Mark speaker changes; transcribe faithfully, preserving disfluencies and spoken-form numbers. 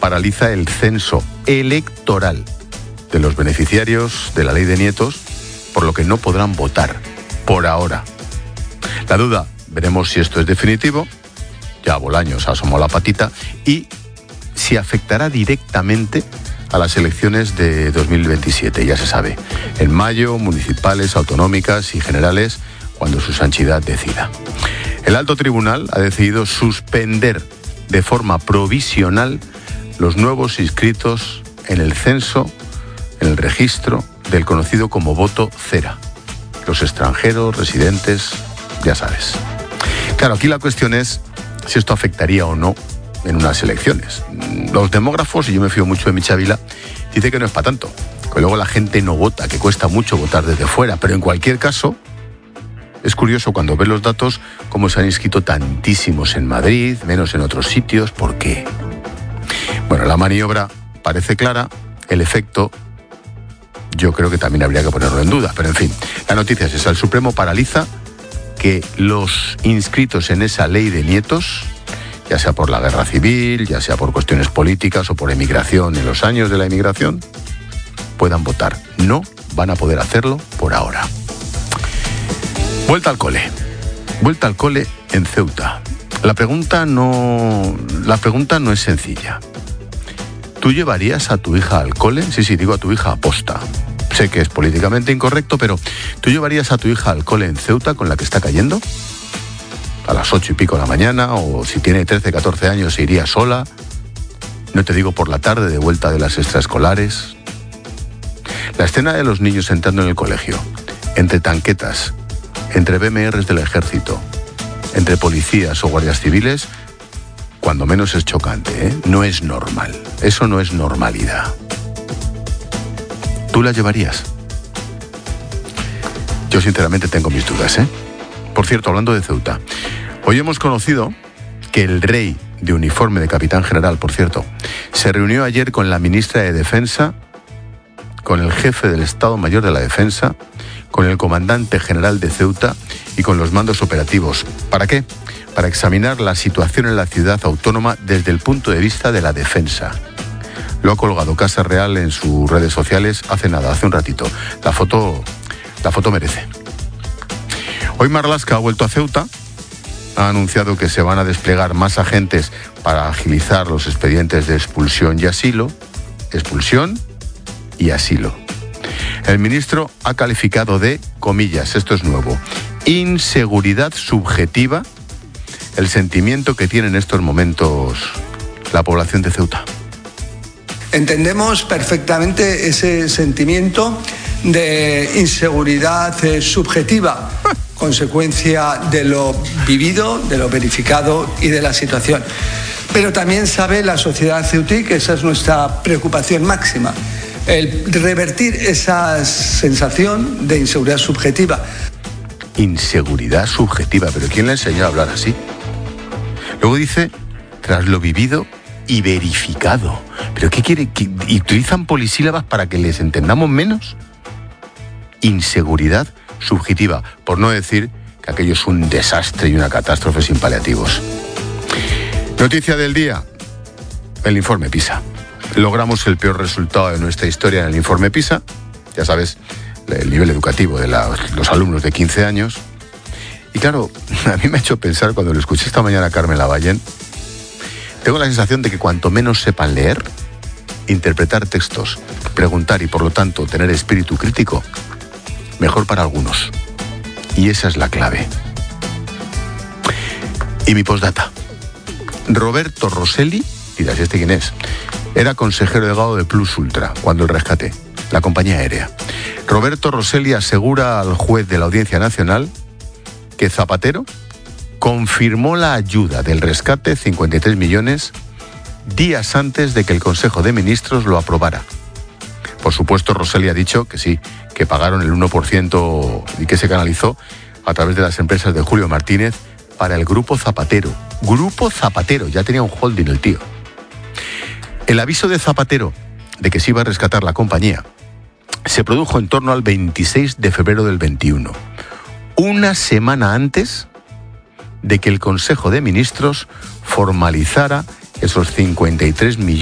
Speaker 1: paraliza el censo electoral de los beneficiarios de la ley de nietos, por lo que no podrán votar por ahora. La duda, veremos si esto es definitivo, ya Bolaños asomó la patita, y si afectará directamente a las elecciones de dos mil veintisiete, ya se sabe, en mayo, municipales, autonómicas y generales, cuando su santidad decida. El alto tribunal ha decidido suspender de forma provisional los nuevos inscritos en el censo, en el registro del conocido como voto cera. Los extranjeros, residentes, ya sabes. Claro, aquí la cuestión es si esto afectaría o no en unas elecciones. Los demógrafos, y yo me fío mucho de Micha Vila, dice que no es para tanto, que luego la gente no vota, que cuesta mucho votar desde fuera, pero en cualquier caso, es curioso cuando ves los datos cómo se han inscrito tantísimos en Madrid, menos en otros sitios. ¿Por qué? Bueno, la maniobra parece clara, el efecto yo creo que también habría que ponerlo en duda, pero en fin, la noticia es esa: el Supremo paraliza que los inscritos en esa ley de nietos, ya sea por la guerra civil, ya sea por cuestiones políticas o por emigración en los años de la emigración, puedan votar. No van a poder hacerlo por ahora. Vuelta al cole. Vuelta al cole en Ceuta. La pregunta no, la pregunta no es sencilla. ¿Tú llevarías a tu hija al cole? Sí, sí, digo a tu hija aposta. Sé que es políticamente incorrecto, pero ¿tú llevarías a tu hija al cole en Ceuta con la que está cayendo? A las ocho y pico de la mañana, o si tiene trece, catorce años, se iría sola. No te digo por la tarde, de vuelta de las extraescolares. La escena de los niños entrando en el colegio, entre tanquetas, entre B M Rs del ejército, entre policías o guardias civiles, cuando menos es chocante, ¿eh? No es normal. Eso no es normalidad. ¿Tú la llevarías? Yo sinceramente tengo mis dudas, ¿eh? Por cierto, hablando de Ceuta, hoy hemos conocido que el rey de uniforme de capitán general, por cierto, se reunió ayer con la ministra de Defensa, con el jefe del Estado Mayor de la Defensa, con el comandante general de Ceuta y con los mandos operativos. ¿Para qué? Para examinar la situación en la ciudad autónoma desde el punto de vista de la defensa. Lo ha colgado Casa Real en sus redes sociales hace nada, hace un ratito. La foto, la foto merece. Hoy Marlaska ha vuelto a Ceuta, ha anunciado que se van a desplegar más agentes para agilizar los expedientes de expulsión y asilo, expulsión y asilo. El ministro ha calificado de, comillas, esto es nuevo, inseguridad subjetiva, el sentimiento que tiene en estos momentos la población de Ceuta.
Speaker 2: Entendemos perfectamente ese sentimiento de inseguridad eh, subjetiva, consecuencia de lo vivido, de lo verificado y de la situación. Pero también sabe la sociedad ceutí que esa es nuestra preocupación máxima, el revertir esa sensación de inseguridad subjetiva.
Speaker 1: Inseguridad subjetiva, pero ¿quién le enseñó a hablar así? Luego dice, tras lo vivido y verificado. ¿Pero qué quiere? ¿Y utilizan polisílabas para que les entendamos menos? Inseguridad subjetiva, por no decir que aquello es un desastre y una catástrofe sin paliativos. Noticia del día, el informe PISA. Logramos el peor resultado de nuestra historia en el informe PISA, ya sabes, el nivel educativo de la, los alumnos de quince años. Y claro, a mí me ha hecho pensar, cuando lo escuché esta mañana a Carmen Lavallén, tengo la sensación de que cuanto menos sepan leer, interpretar textos, preguntar y por lo tanto tener espíritu crítico, mejor para algunos. Y esa es la clave. Y mi postdata. Roberto Rosselli, dirás, ¿este quién es? Era consejero delegado de Plus Ultra, cuando el rescate, la compañía aérea. Roberto Rosselli asegura al juez de la Audiencia Nacional que Zapatero confirmó la ayuda del rescate, cincuenta y tres millones, días antes de que el Consejo de Ministros lo aprobara. Por supuesto, Rosselli ha dicho que sí, que pagaron el uno por ciento y que se canalizó a través de las empresas de Julio Martínez para el Grupo Zapatero. Grupo Zapatero, ya tenía un holding el tío. El aviso de Zapatero de que se iba a rescatar la compañía se produjo en torno al veintiséis de febrero del veintiuno, una semana antes de que el Consejo de Ministros formalizara esos cincuenta y tres millones